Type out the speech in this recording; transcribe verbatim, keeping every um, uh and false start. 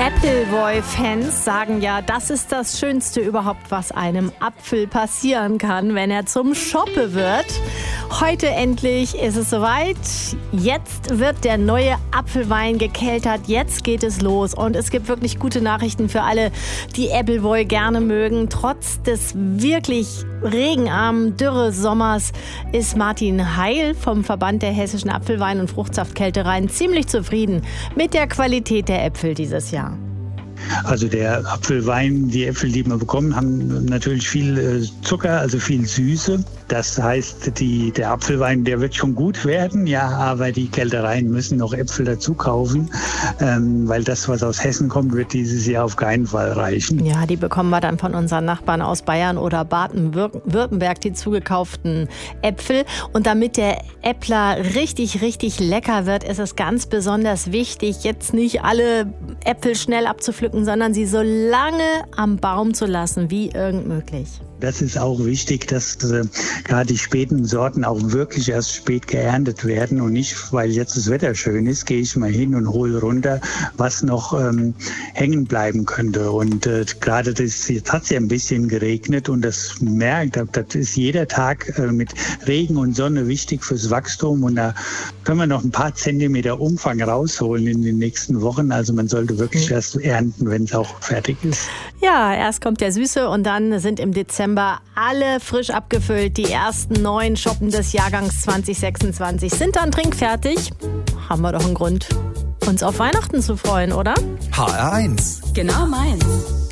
Appleboy-Fans sagen ja, das ist das Schönste überhaupt, was einem Apfel passieren kann, wenn er zum Schoppe wird. Heute endlich ist es soweit. Jetzt wird der neue Apfelwein gekeltert. Jetzt geht es los. Und es gibt wirklich gute Nachrichten für alle, die Appleboy gerne mögen. Trotz des wirklich regenarmen Dürresommers ist Martin Heil vom Verband der hessischen Apfelwein- und Fruchtsaftkältereien ziemlich zufrieden mit der Qualität der Äpfel dieses Jahr. Also der Apfelwein, die Äpfel, die wir bekommen, haben natürlich viel Zucker, also viel Süße. Das heißt, die, der Apfelwein, der wird schon gut werden, ja, aber die Kältereien müssen noch Äpfel dazu kaufen, ähm, weil das, was aus Hessen kommt, wird dieses Jahr auf keinen Fall reichen. Ja, die bekommen wir dann von unseren Nachbarn aus Bayern oder Baden-Württemberg, die zugekauften Äpfel. Und damit der Äppler richtig, richtig lecker wird, ist es ganz besonders wichtig, jetzt nicht alle Äpfel schnell abzupflücken, sondern sie so lange am Baum zu lassen, wie irgend möglich. Das ist auch wichtig, dass äh, gerade die späten Sorten auch wirklich erst spät geerntet werden und nicht, weil jetzt das Wetter schön ist, gehe ich mal hin und hole runter, was noch ähm, hängen bleiben könnte. Und äh, gerade das, jetzt hat es ja ein bisschen geregnet und das merkt, das ist jeder Tag äh, mit Regen und Sonne wichtig fürs Wachstum und da können wir noch ein paar Zentimeter Umfang rausholen in den nächsten Wochen. Also man sollte wirklich mhm. erst ernten, wenn es auch fertig ist. Ja, erst kommt der Süße und dann sind im Dezember alle frisch abgefüllt. Die ersten neun Schoppen des Jahrgangs zwanzig sechsundzwanzig sind dann trinkfertig. Haben wir doch einen Grund, uns auf Weihnachten zu freuen, oder? H R eins. Genau meins.